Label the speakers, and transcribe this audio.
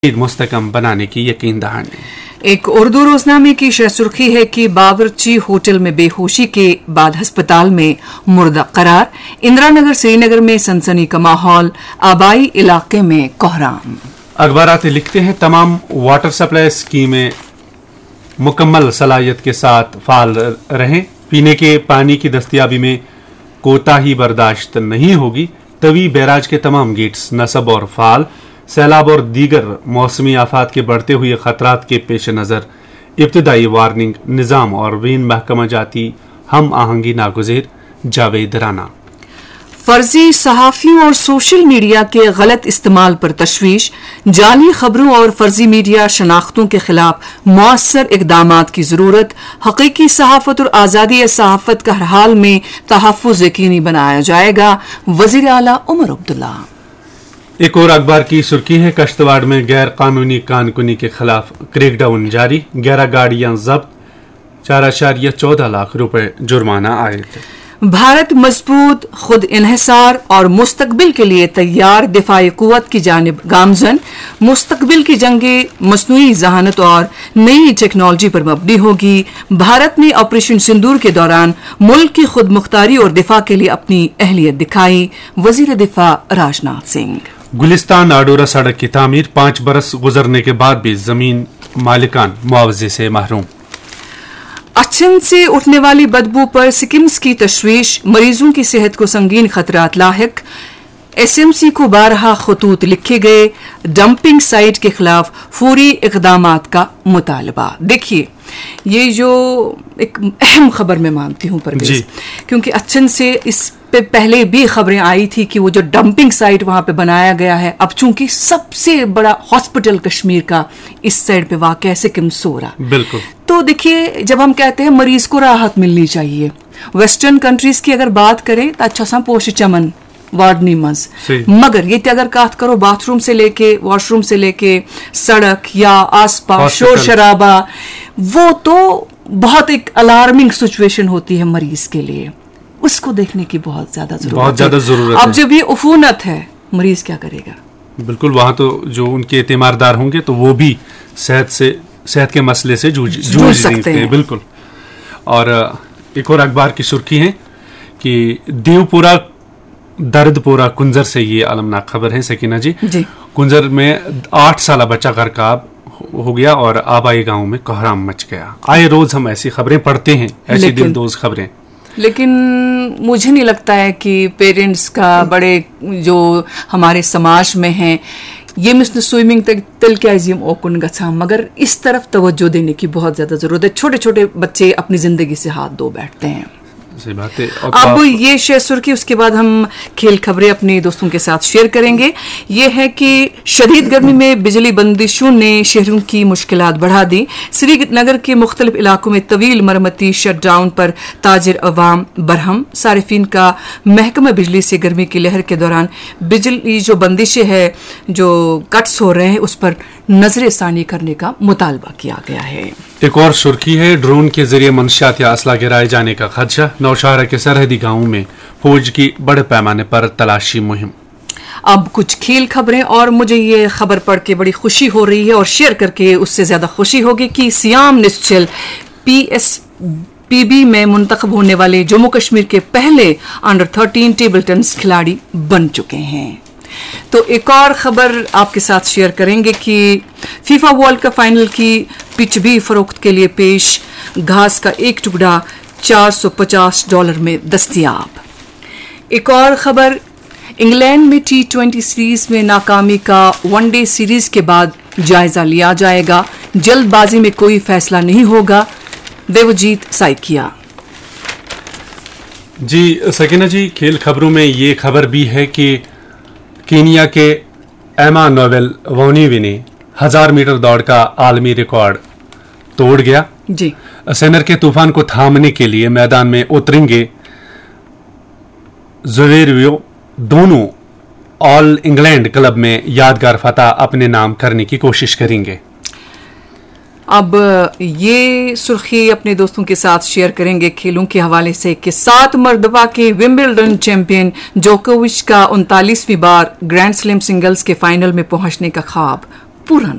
Speaker 1: मुस्तकम बनाने की यकीन दहानी।
Speaker 2: एक उर्दू रोजनामे की सुर्खी है कि बावर्ची होटल में बेहोशी के बाद अस्पताल में मुर्दा करार। इंदिरा नगर श्रीनगर में सनसनी का माहौल, आबाई इलाके में कोहराम।
Speaker 1: अखबारात लिखते हैं तमाम वाटर सप्लाई स्कीमें मुकम्मल सलाहियत के साथ फाल रहें। पीने के पानी की दस्तियाबी में कोताही बर्दाश्त नहीं होगी। तवी बैराज के तमाम गेट्स नस्ब और फाल। सैलाब और दीगर मौसमी आफात के बढ़ते हुए खतरात के पेश नज़र इब्तदाई वार्निंग निज़ाम और वीन महकमा जाती हम आहंगी नागुज़ेर। जावेद राना।
Speaker 2: फर्जी सहाफियों और सोशल मीडिया के गलत इस्तेमाल पर तशवीश। जाली खबरों और फर्जी मीडिया शनाख्तों के खिलाफ मौसर इकदामात की जरूरत। हकीकी सहाफत और आज़ादी सहाफत का हर हाल में तहफ़्फ़ुज़ यकीनी बनाया जाएगा। वज़ीर आला उमर अब्दुल्ला।
Speaker 1: एक और अखबार की सुर्खी है कश्तवाड़ में गैर कानूनी कानकुनी के खिलाफ क्रैकडाउन जारी। 11 गाड़ियां जब्त, 4.14 लाख रुपए जुर्माना आयद।
Speaker 2: भारत मजबूत, खुद इन्हिसार और मुस्तकबिल के लिए तैयार दिफाई कुव्वत की जानिब गामजन। मुस्तकबिल की जंगें मसनूई जहानत और नई टेक्नोलॉजी पर मबनी होगी। भारत ने ऑपरेशन सिंदूर के दौरान मुल्क की खुद मुख्तारी और दिफा के लिए अपनी अहलियत दिखाई। वजीर दिफा राजनाथ सिंह।
Speaker 1: गुलिस्तान आडोरा सड़क की तामीर 5 बरस गुजरने के बाद भी जमीन मालिकान मुआवजे से महरूम।
Speaker 2: अच्छन से उठने वाली बदबू पर सिकिम्स की तशवीश। मरीजों की सेहत को संगीन खतरात लाहिक। एसएमसी को 12 खतूत लिखे गए। डंपिंग साइट के खिलाफ फौरी इकदामात का मुतालबा। देखिए, ये जो एक अहम खबर मैं मानती हूँ परवेज, क्योंकि अच्छन से इस पे पहले भी खबरें आई थी कि वो जो डंपिंग साइट वहां पे बनाया गया है, अब चूंकि सबसे बड़ा हॉस्पिटल कश्मीर का इस साइड पे वाक़ है, सिकिम्स हो रहा।
Speaker 1: बिल्कुल। तो
Speaker 2: देखिए, जब हम कहते हैं मरीज को राहत मिलनी चाहिए, वेस्टर्न कंट्रीज की अगर बात करें तो अच्छा सा पोश चमन वार्डनी मज, मगर ये अगर बात करो बाथरूम से लेके वॉशरूम से लेके सड़क या आसपास शोर शराबा, वो तो बहुत एक अलार्मिंग सिचुएशन होती है मरीज के लिए। उसको देखने की बहुत ज्यादा जरूरत है। अब जब ये उफूनत है, मरीज क्या करेगा?
Speaker 1: बिल्कुल, वहां तो जो उनके तीमारदार होंगे तो वो भी सेहत के मसले से जूझ सकते हैं। बिल्कुल। और एक और अखबार की सुर्खी है कि देवपुरा दर्दपुरा कुंजर से ये अलमनाक खबर है सकीना जी। कुंजर में 8 साल बच्चा गरकाब हो गया और आबाई गांव में कोहराम मच गया। आए रोज हम ऐसी खबरें पढ़ते हैं, ऐसी दिलदोज खबरें,
Speaker 2: लेकिन मुझे नहीं लगता है कि पेरेंट्स का बड़े जो हमारे समाज में हैं ये मिसल स्विमिंग तिल क्या ओकुन गछा, मगर इस तरफ तवज्जो देने की बहुत ज्यादा जरूरत है। छोटे छोटे बच्चे अपनी जिंदगी से हाथ धो बैठते हैं।
Speaker 1: सही बात है।
Speaker 2: अब ये शेयर सुर्खी, उसके बाद हम खेल खबरें अपने दोस्तों के साथ शेयर करेंगे। ये है कि शदीद गर्मी में बिजली बंदिशों ने शहरों की मुश्किलात बढ़ा दी। श्रीनगर के मुख्तलिफ इलाकों में तवील मरम्मती शटडाउन पर ताजिर अवाम बरहम। सारिफीन का महकमा बिजली से गर्मी की लहर के दौरान बिजली जो बंदिशें है, जो कट्स हो रहे हैं, उस पर नजर सानी करने का मुतालबा किया गया है।
Speaker 1: एक और सुर्खी है ड्रोन के जरिए मंशियात या असला गिराए जाने का खदशा। नौशहरा के सरहदी गांवों में फौज की बड़े पैमाने पर तलाशी मुहिम।
Speaker 2: अब कुछ खेल खबरें, और मुझे ये खबर पढ़ के बड़ी खुशी हो रही है और शेयर करके उससे ज्यादा खुशी होगी कि सियाम निश्चल PSPB में मुंतखब होने वाले जम्मू कश्मीर के पहले अंडर 13 टेबल टेनिस खिलाड़ी बन चुके हैं। तो एक और खबर आपके साथ शेयर करेंगे कि फीफा वर्ल्ड कप फाइनल की पिच भी फरोख्त के लिए पेश। घास का एक टुकड़ा $450 में दस्तयाब। एक और खबर, इंग्लैंड में T20 सीरीज में नाकामी का वनडे सीरीज के बाद जायजा लिया जाएगा। जल्दबाजी में कोई फैसला नहीं होगा। देवजीत साइकिया।
Speaker 1: जी सकीना जी, खेल खबरों में ये खबर भी है कि केनिया के एमा नोवेल वोनीवी ने 1000 मीटर दौड़ का आलमी रिकॉर्ड तोड़ गया।
Speaker 2: जी।
Speaker 1: सेनर के तूफान को थामने के लिए मैदान में उतरेंगे ज़वेरवियो। दोनों ऑल इंग्लैंड क्लब में यादगार फतह अपने नाम करने की कोशिश करेंगे।
Speaker 2: अब ये सुर्खी अपने दोस्तों के साथ शेयर करेंगे खेलों के हवाले से कि 7 मरतबा के विंबलडन चैंपियन जोकोविच का 39वीं बार ग्रैंड स्लैम सिंगल्स के फाइनल में पहुंचने का ख्वाब पूरा